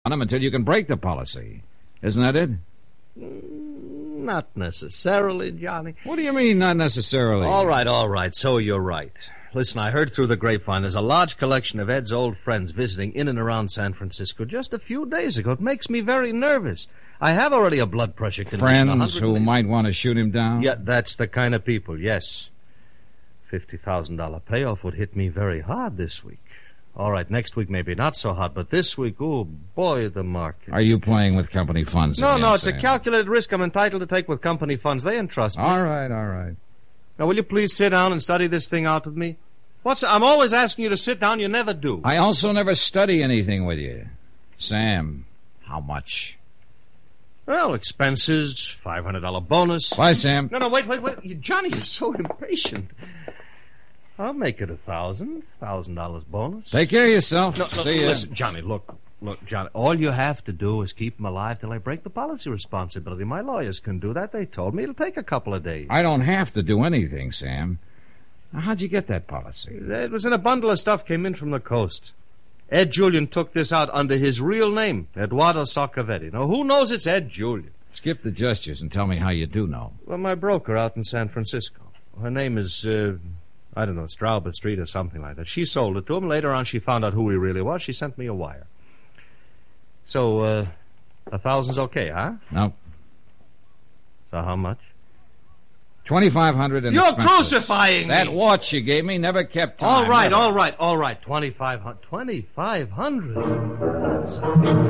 on them until you can break the policy. Isn't that it? Not necessarily, Johnny. What do you mean, not necessarily? All right. So you're right. Listen, I heard through the grapevine there's a large collection of Ed's old friends visiting in and around San Francisco just a few days ago. It makes me very nervous. I have already a blood pressure condition. Friends who might want to shoot him down? Yeah, that's the kind of people, yes. $50,000 payoff would hit me very hard this week. All right, next week maybe not so hot, but this week, oh, boy, the market. Are you playing with company funds No, again, it's Sam? a calculated risk I'm entitled to take with company funds. They entrust me. All right. Now, will you please sit down and study this thing out with me? I'm always asking you to sit down. You never do. I also never study anything with you. Sam, how much? Well, expenses, $500 bonus. Bye, Sam. No, wait. Johnny, you're so impatient. I'll make it $1,000 bonus. Take care of yourself. No, See ya. Listen, Johnny, look, Johnny, all you have to do is keep him alive till I break the policy responsibility. My lawyers can do that. They told me it'll take a couple of days. I don't have to do anything, Sam. Now, how'd you get that policy? It was in a bundle of stuff came in from the coast. Ed Julian took this out under his real name, Eduardo Sarcavetti. Now, who knows it's Ed Julian? Skip the gestures and tell me how you do know. Well, my broker out in San Francisco. Her name is, I don't know, Straubert Street or something like that. She sold it to him. Later on, she found out who he really was. She sent me a wire. So, $1,000's okay, huh? No. So how much? $2,500 in You're expenses. crucifying me! That watch you gave me never kept time. All right. Never. $2,500. That's...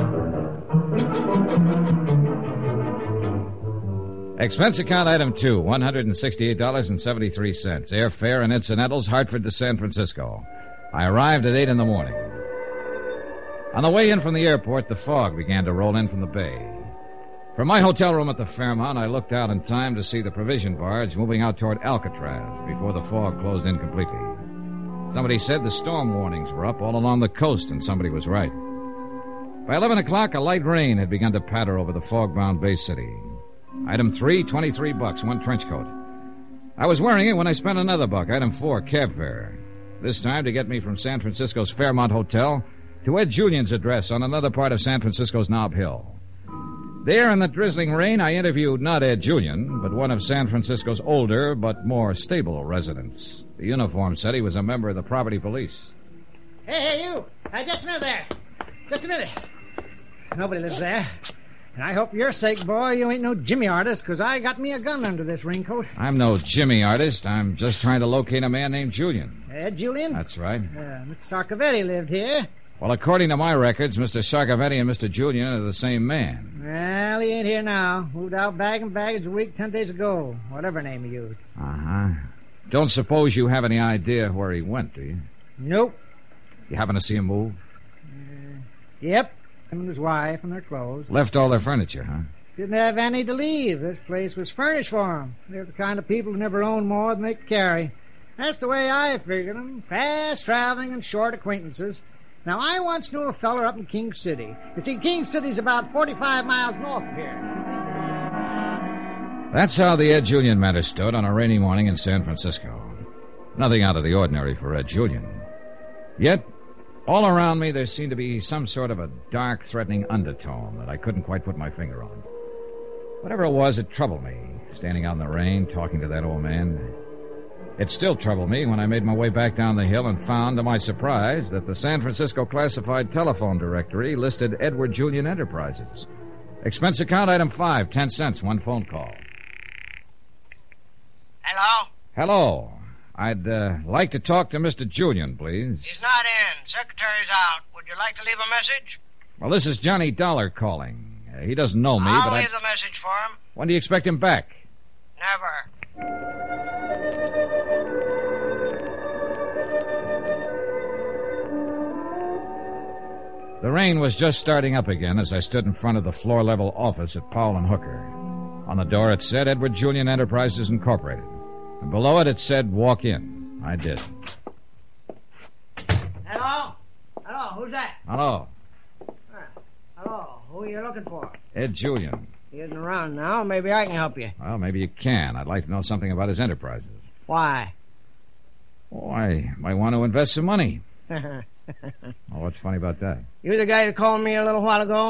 Expense account item 2, $168.73. Airfare and incidentals, Hartford to San Francisco. I arrived at 8 in the morning. On the way in from the airport, the fog began to roll in from the bay. From my hotel room at the Fairmont, I looked out in time to see the provision barge moving out toward Alcatraz before the fog closed in completely. Somebody said the storm warnings were up all along the coast, and somebody was right. By 11 o'clock, a light rain had begun to patter over the fog-bound Bay City. Item 3, $23, one trench coat. I was wearing it when I spent another buck. Item 4, cab fare. This time to get me from San Francisco's Fairmont Hotel to Ed Julian's address on another part of San Francisco's Nob Hill. There in the drizzling rain, I interviewed not Ed Julian, but one of San Francisco's older but more stable residents. The uniform said he was a member of the property police. Hey, you! Just a minute there. Just a minute. Nobody lives there. And I hope for your sake, boy, you ain't no Jimmy artist, because I got me a gun under this raincoat. I'm no Jimmy artist. I'm just trying to locate a man named Julian. Ed Julian? That's right. Mr. Sarcavetti lived here. Well, according to my records, Mr. Sarcavetti and Mr. Julian are the same man. Well, he ain't here now. Moved out bag and baggage a week, 10 days ago. Whatever name he used. Uh-huh. Don't suppose you have any idea where he went, do you? Nope. You happen to see him move? Yep. Him and his wife and their clothes. Left all their furniture, huh? Didn't have any to leave. This place was furnished for them. They're the kind of people who never own more than they can carry. That's the way I figured them. Fast-traveling and short acquaintances. Now, I once knew a feller up in King City. You see, King City's about 45 miles north of here. That's how the Ed Julian matter stood on a rainy morning in San Francisco. Nothing out of the ordinary for Ed Julian. Yet, all around me there seemed to be some sort of a dark, threatening undertone that I couldn't quite put my finger on. Whatever it was, it troubled me, standing out in the rain, talking to that old man. It still troubled me when I made my way back down the hill and found, to my surprise, that the San Francisco classified telephone directory listed Edward Julian Enterprises. Expense account item 5, 10 cents, one phone call. Hello? Hello. I'd like to talk to Mr. Julian, please. He's not in. Secretary's out. Would you like to leave a message? Well, this is Johnny Dollar calling. He doesn't know me, I'll but leave the message for him. When do you expect him back? Never. The rain was just starting up again as I stood in front of the floor-level office at Powell and Hooker. On the door it said Edward Julian Enterprises Incorporated. And below it said, walk in. I did. Hello? Hello, who's that? Hello. Hello, who are you looking for? Ed Julian. He isn't around now. Maybe I can help you. Well, maybe you can. I'd like to know something about his enterprises. Why? Oh, I might want to invest some money. Oh, what's funny about that? You the guy that called me a little while ago?